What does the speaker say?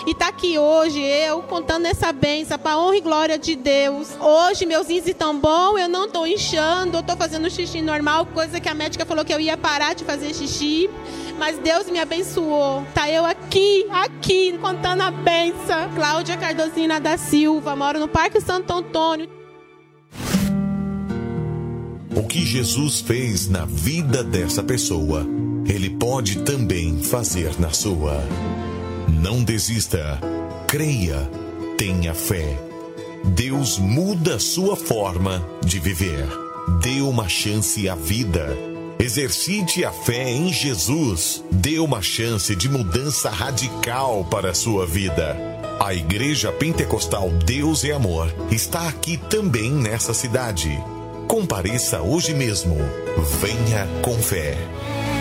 E tá aqui hoje, eu contando essa bênção, para honra e glória de Deus. Hoje meus rins estão bons, eu não tô inchando, eu tô fazendo xixi normal, coisa que a médica falou que eu ia parar de fazer xixi. Mas Deus me abençoou. Tá eu aqui, contando a bênção. Cláudia Cardosina da Silva, moro no Parque Santo Antônio. O que Jesus fez na vida dessa pessoa, Ele pode também fazer na sua. Não desista. Creia. Tenha fé. Deus muda sua forma de viver. Dê uma chance à vida. Exercite a fé em Jesus. Dê uma chance de mudança radical para a sua vida. A Igreja Pentecostal Deus é Amor está aqui também nessa cidade. Compareça hoje mesmo. Venha com fé.